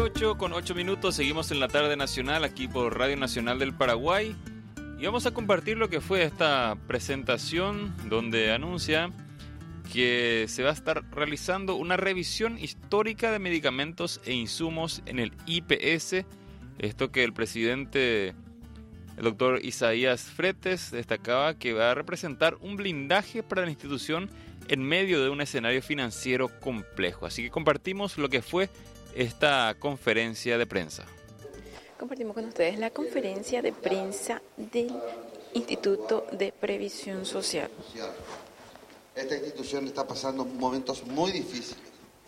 18:08, seguimos en la tarde nacional aquí por Radio Nacional del Paraguay y vamos a compartir lo que fue esta presentación donde anuncia que se va a estar realizando una revisión histórica de medicamentos e insumos en el IPS. Esto que el presidente, el doctor Isaías Fretes, destacaba que va a representar un blindaje para la institución en medio de un escenario financiero complejo. Así que compartimos lo que fue esta conferencia de prensa. Compartimos con ustedes la conferencia de prensa del Instituto de Previsión Social. Esta institución está pasando momentos muy difíciles,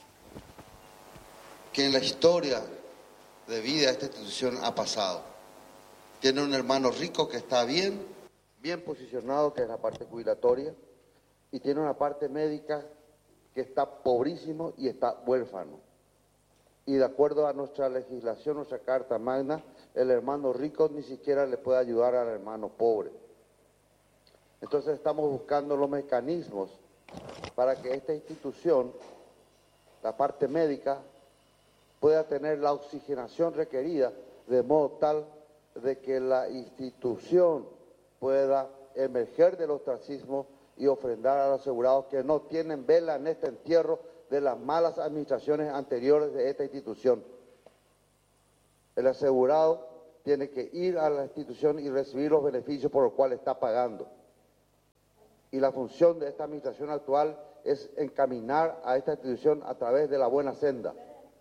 que en la historia de vida de esta institución ha pasado. Tiene un hermano rico que está bien posicionado, que es la parte jubilatoria, y tiene una parte médica que está pobrísimo y está huérfano. Y de acuerdo a nuestra legislación, nuestra Carta Magna, el hermano rico ni siquiera le puede ayudar al hermano pobre. Entonces estamos buscando los mecanismos para que esta institución, la parte médica, pueda tener la oxigenación requerida, de modo tal de que la institución pueda emerger del ostracismo y ofrendar a los asegurados que no tienen vela en este entierro de las malas administraciones anteriores de esta institución. El asegurado tiene que ir a la institución y recibir los beneficios por los cuales está pagando. Y la función de esta administración actual es encaminar a esta institución a través de la buena senda,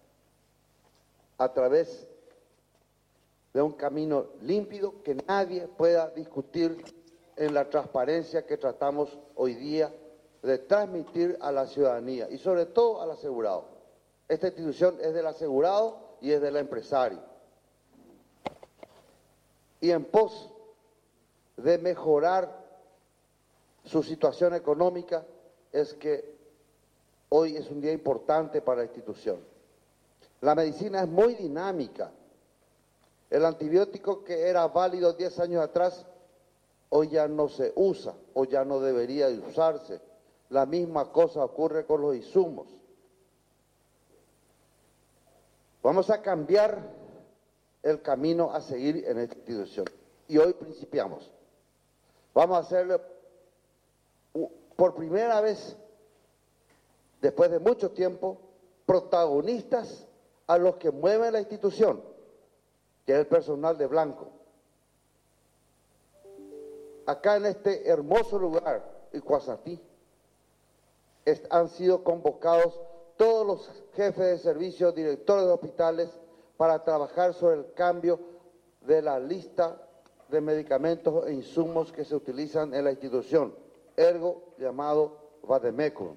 a través de un camino límpido que nadie pueda discutir en la transparencia que tratamos hoy día de transmitir a la ciudadanía y sobre todo al asegurado. Esta institución es del asegurado y es del empresario. Y en pos de mejorar su situación económica es que hoy es un día importante para la institución. La medicina es muy dinámica. El antibiótico que era válido 10 años atrás, hoy ya no se usa o ya no debería de usarse. La misma cosa ocurre con los insumos. Vamos a cambiar el camino a seguir en esta institución. Y hoy principiamos. Vamos a hacerle por primera vez, después de mucho tiempo, protagonistas a los que mueven la institución, que es el personal de blanco. Acá en este hermoso lugar, Icuazatí, han sido convocados todos los jefes de servicio, directores de hospitales, para trabajar sobre el cambio de la lista de medicamentos e insumos que se utilizan en la institución, ergo llamado Vademecum.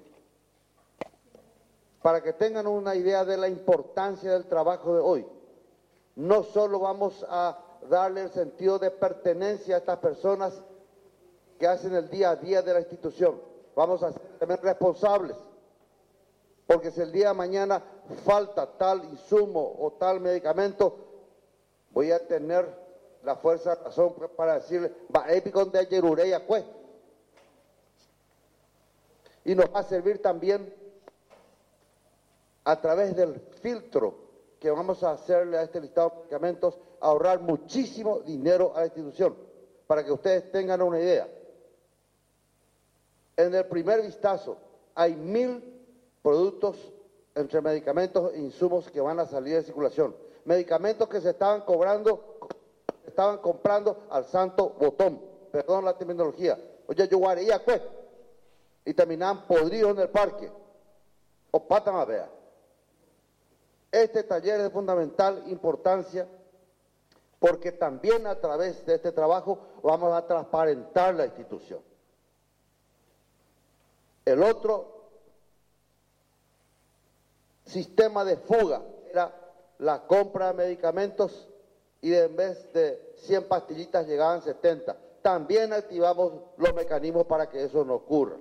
Para que tengan una idea de la importancia del trabajo de hoy, no solo vamos a darle el sentido de pertenencia a estas personas que hacen el día a día de la institución, vamos a ser también responsables, porque si el día de mañana falta tal insumo o tal medicamento, voy a tener la fuerza de razón para decirle, va épico de Yerureya, pues. Y nos va a servir también a través del filtro que vamos a hacerle a este listado de medicamentos, ahorrar muchísimo dinero a la institución, para que ustedes tengan una idea. En el primer vistazo hay 1.000 productos entre medicamentos e insumos que van a salir de circulación. Medicamentos que se estaban comprando al santo botón, perdón la terminología. Oye, yo guaría pues, y terminaban podridos en el parque. O pata más vea. Este taller es de fundamental importancia porque también a través de este trabajo vamos a transparentar la institución. El otro sistema de fuga era la compra de medicamentos y en vez de 100 pastillitas llegaban 70. También activamos los mecanismos para que eso no ocurra.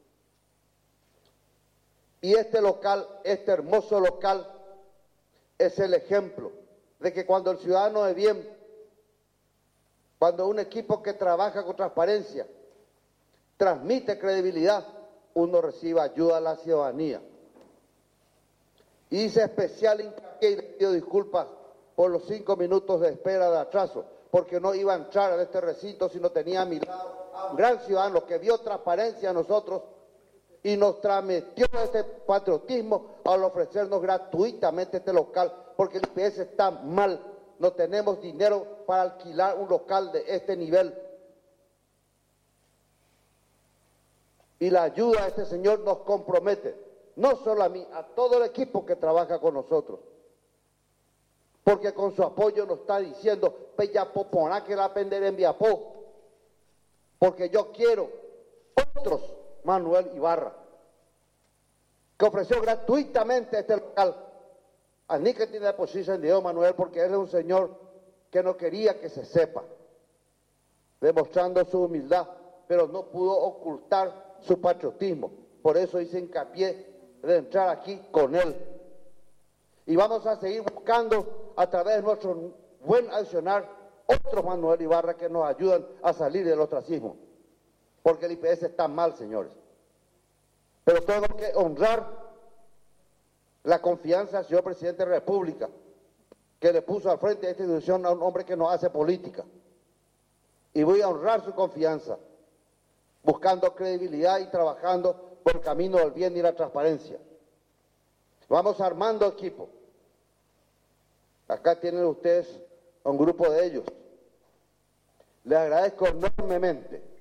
Y este local, este hermoso local, es el ejemplo de que cuando el ciudadano de bien, cuando un equipo que trabaja con transparencia, transmite credibilidad, uno recibe ayuda a la ciudadanía. Y hice especial hincapié aquí y le pido disculpas por los 5 minutos de espera de atraso, porque no iba a entrar a este recinto si no tenía a mi lado a un gran ciudadano que vio transparencia a nosotros y nos transmitió este patriotismo al ofrecernos gratuitamente este local, porque el IPS está mal, no tenemos dinero para alquilar un local de este nivel. Y la ayuda de este señor nos compromete, no solo a mí, a todo el equipo que trabaja con nosotros. Porque con su apoyo nos está diciendo, Peyapo, poná que la pender en Viapó. Porque yo quiero otros Manuel Ibarra, que ofreció gratuitamente este local. A mí que tiene la posición de Dios, Manuel, porque él es un señor que no quería que se sepa, demostrando su humildad, pero no pudo ocultar su patriotismo. Por eso hice hincapié de entrar aquí con él. Y vamos a seguir buscando a través de nuestro buen accionar otros Manuel Ibarra que nos ayudan a salir del ostracismo. Porque el IPS está mal, señores. Pero tengo que honrar la confianza del señor presidente de la República, que le puso al frente de esta institución a un hombre que no hace política. Y voy a honrar su confianza, buscando credibilidad y trabajando por el camino del bien y la transparencia. Vamos armando equipo. Acá tienen ustedes a un grupo de ellos. Les agradezco enormemente